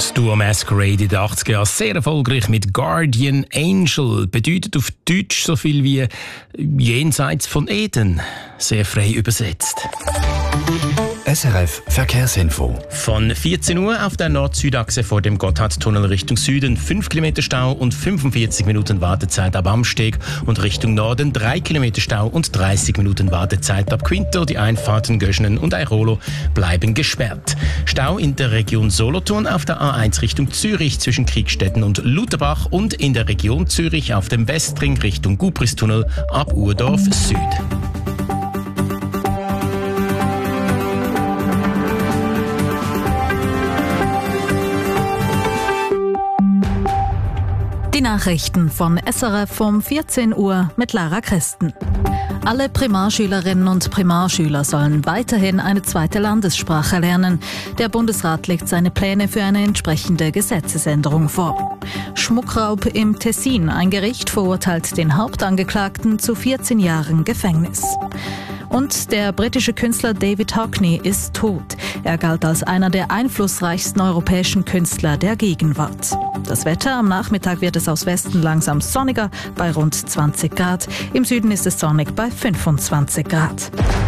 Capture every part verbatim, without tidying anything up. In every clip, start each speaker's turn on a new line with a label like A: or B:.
A: Das Duo Masquerade in den achtziger Jahren sehr erfolgreich mit Guardian Angel. Bedeutet auf Deutsch so viel wie jenseits von Eden. Sehr frei übersetzt.
B: S R F Verkehrsinfo.
A: Von vierzehn Uhr auf der Nord-Süd-Achse vor dem Gotthardtunnel Richtung Süden fünf Kilometer Stau und fünfundvierzig Minuten Wartezeit ab Amsteg und Richtung Norden drei Kilometer Stau und dreißig Minuten Wartezeit ab Quinto. Die Einfahrten Göschenen und Airolo bleiben gesperrt. Stau in der Region Solothurn auf der A eins Richtung Zürich zwischen Kriegstetten und Lutherbach und in der Region Zürich auf dem Westring Richtung Gubristunnel ab Urdorf Süd.
C: Die Nachrichten von S R F um vierzehn Uhr mit Lara Christen. Alle Primarschülerinnen und Primarschüler sollen weiterhin eine zweite Landessprache lernen. Der Bundesrat legt seine Pläne für eine entsprechende Gesetzesänderung vor. Schmuckraub im Tessin. Ein Gericht verurteilt den Hauptangeklagten zu vierzehn Jahren Gefängnis. Und der britische Künstler David Hockney ist tot. Er galt als einer der einflussreichsten europäischen Künstler der Gegenwart. Das Wetter: am Nachmittag wird es aus Westen langsam sonniger bei rund zwanzig Grad. Im Süden ist es sonnig bei fünfundzwanzig Grad.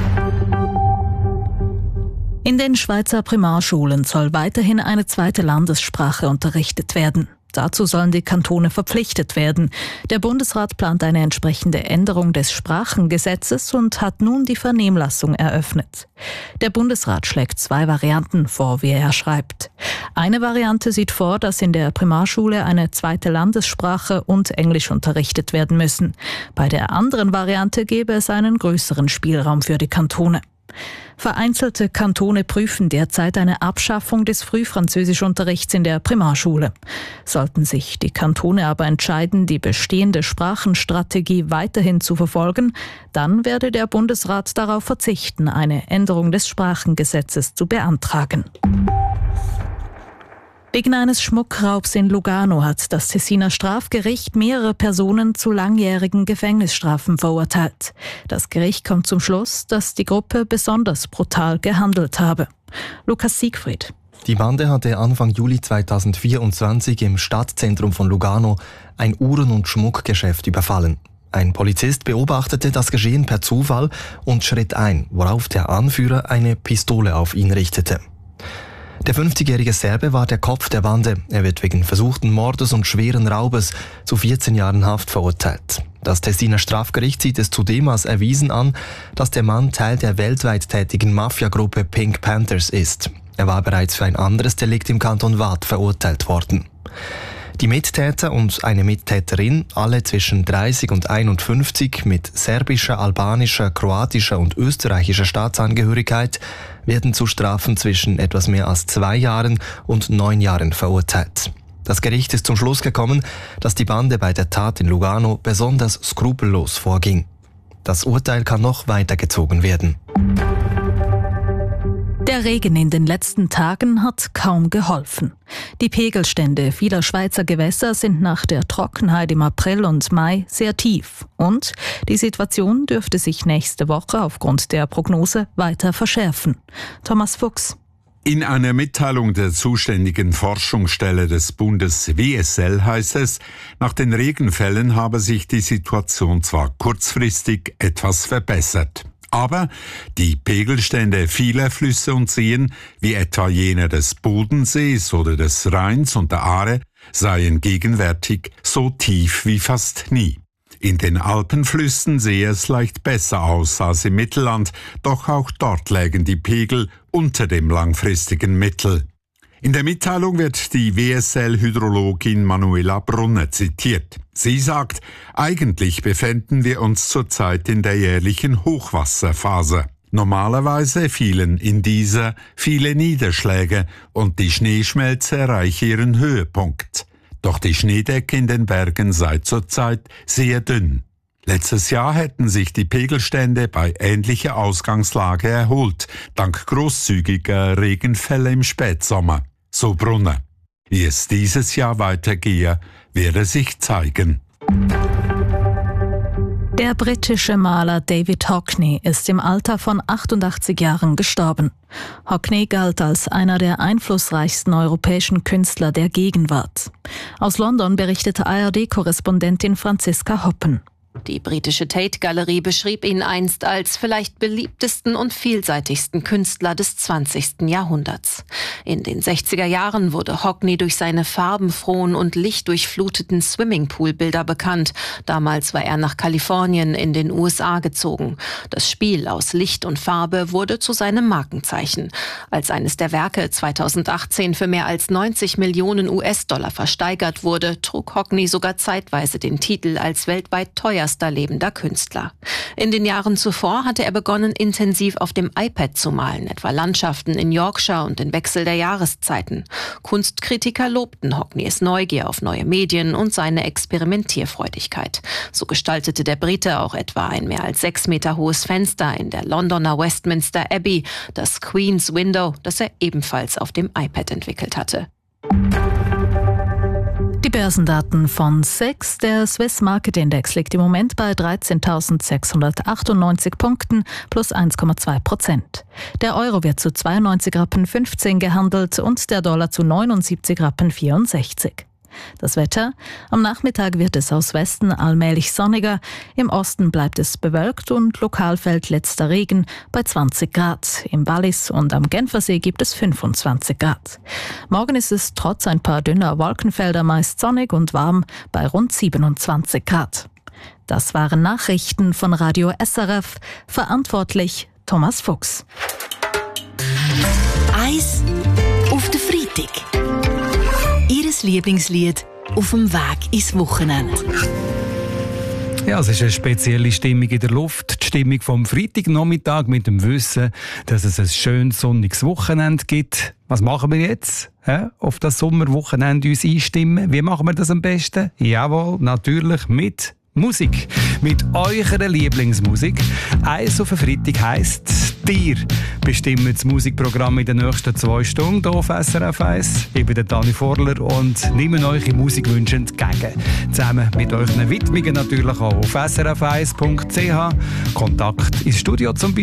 C: In den Schweizer Primarschulen soll weiterhin eine zweite Landessprache unterrichtet werden. Dazu sollen die Kantone verpflichtet werden. Der Bundesrat plant eine entsprechende Änderung des Sprachengesetzes und hat nun die Vernehmlassung eröffnet. Der Bundesrat schlägt zwei Varianten vor, wie er schreibt. Eine Variante sieht vor, dass in der Primarschule eine zweite Landessprache und Englisch unterrichtet werden müssen. Bei der anderen Variante gäbe es einen größeren Spielraum für die Kantone. Vereinzelte Kantone prüfen derzeit eine Abschaffung des Frühfranzösischunterrichts in der Primarschule. Sollten sich die Kantone aber entscheiden, die bestehende Sprachenstrategie weiterhin zu verfolgen, dann werde der Bundesrat darauf verzichten, eine Änderung des Sprachengesetzes zu beantragen. Wegen eines Schmuckraubs in Lugano hat das Tessiner Strafgericht mehrere Personen zu langjährigen Gefängnisstrafen verurteilt. Das Gericht kommt zum Schluss, dass die Gruppe besonders brutal gehandelt habe. Lukas Siegfried.
D: Die Bande hatte Anfang Juli zweitausendvierundzwanzig im Stadtzentrum von Lugano ein Uhren- und Schmuckgeschäft überfallen. Ein Polizist beobachtete das Geschehen per Zufall und schritt ein, worauf der Anführer eine Pistole auf ihn richtete. Der fünfzigjährige Serbe war der Kopf der Bande. Er wird wegen versuchten Mordes und schweren Raubes zu vierzehn Jahren Haft verurteilt. Das Tessiner Strafgericht sieht es zudem als erwiesen an, dass der Mann Teil der weltweit tätigen Mafiagruppe Pink Panthers ist. Er war bereits für ein anderes Delikt im Kanton Waadt verurteilt worden. Die Mittäter und eine Mittäterin, alle zwischen dreißig und einundfünfzig, mit serbischer, albanischer, kroatischer und österreichischer Staatsangehörigkeit, werden zu Strafen zwischen etwas mehr als zwei Jahren und neun Jahren verurteilt. Das Gericht ist zum Schluss gekommen, dass die Bande bei der Tat in Lugano besonders skrupellos vorging. Das Urteil kann noch weitergezogen werden.
C: Der Regen in den letzten Tagen hat kaum geholfen. Die Pegelstände vieler Schweizer Gewässer sind nach der Trockenheit im April und Mai sehr tief. Und die Situation dürfte sich nächste Woche aufgrund der Prognose weiter verschärfen. Thomas Fuchs.
E: In einer Mitteilung der zuständigen Forschungsstelle des Bundes W S L heißt es, nach den Regenfällen habe sich die Situation zwar kurzfristig etwas verbessert. Aber die Pegelstände vieler Flüsse und Seen, wie etwa jene des Bodensees oder des Rheins und der Aare, seien gegenwärtig so tief wie fast nie. In den Alpenflüssen sehe es leicht besser aus als im Mittelland, doch auch dort lägen die Pegel unter dem langfristigen Mittel. In der Mitteilung wird die W S L-Hydrologin Manuela Brunner zitiert. Sie sagt, eigentlich befänden wir uns zurzeit in der jährlichen Hochwasserphase. Normalerweise fielen in dieser viele Niederschläge und die Schneeschmelze erreiche ihren Höhepunkt. Doch die Schneedecke in den Bergen sei zurzeit sehr dünn. Letztes Jahr hätten sich die Pegelstände bei ähnlicher Ausgangslage erholt, dank großzügiger Regenfälle im Spätsommer. So Brunner. Wie es dieses Jahr weitergehe, werde sich zeigen.
C: Der britische Maler David Hockney ist im Alter von achtundachtzig Jahren gestorben. Hockney galt als einer der einflussreichsten europäischen Künstler der Gegenwart. Aus London berichtete A R D-Korrespondentin Franziska Hoppen.
F: Die britische Tate-Galerie beschrieb ihn einst als vielleicht beliebtesten und vielseitigsten Künstler des zwanzigsten Jahrhunderts. In den sechziger Jahren wurde Hockney durch seine farbenfrohen und lichtdurchfluteten Swimmingpool-Bilder bekannt. Damals war er nach Kalifornien in den U S A gezogen. Das Spiel aus Licht und Farbe wurde zu seinem Markenzeichen. Als eines der Werke zweitausendachtzehn für mehr als neunzig Millionen U S-Dollar versteigert wurde, trug Hockney sogar zeitweise den Titel als weltweit teuerster lebender Künstler. In den Jahren zuvor hatte er begonnen, intensiv auf dem iPad zu malen, etwa Landschaften in Yorkshire und den Wechsel der Jahreszeiten. Kunstkritiker lobten Hockneys Neugier auf neue Medien und seine Experimentierfreudigkeit. So gestaltete der Brite auch etwa ein mehr als sechs Meter hohes Fenster in der Londoner Westminster Abbey, das Queen's Window, das er ebenfalls auf dem iPad entwickelt hatte.
C: Die Börsendaten von S I X. Der Swiss Market Index liegt im Moment bei dreizehntausendsechshundertachtundneunzig Punkten plus eins Komma zwei Prozent. Der Euro wird zu zweiundneunzig Rappen fünfzehn gehandelt und der Dollar zu neunundsiebzig Rappen vierundsechzig. Das Wetter: Am Nachmittag wird es aus Westen allmählich sonniger, im Osten bleibt es bewölkt und lokal fällt letzter Regen bei zwanzig Grad. Im Wallis und am Genfersee gibt es fünfundzwanzig Grad. Morgen ist es trotz ein paar dünner Wolkenfelder meist sonnig und warm bei rund siebenundzwanzig Grad. Das waren Nachrichten von Radio S R F, verantwortlich Thomas Fuchs.
G: Eis auf den Freitag. Ihres Lieblingslied auf dem Weg ins Wochenende.
H: Ja, es ist eine spezielle Stimmung in der Luft. Die Stimmung vom Freitagnachmittag mit dem Wissen, dass es ein schönes sonniges Wochenende gibt. Was machen wir jetzt? Hä? Auf das Sommerwochenende uns einstimmen? Wie machen wir das am besten? Jawohl, natürlich mit Musik. Mit eurer Lieblingsmusik. Eis auf den Freitag heisst, dir bestimmen das Musikprogramm in den nächsten zwei Stunden hier auf S R F eins. Ich bin der Dani Vorler und nehme eure Musikwünsche entgegen. Zusammen mit euren Widmungen natürlich auch auf s r f eins punkt c h. Kontakt ins Studio zum Beispiel.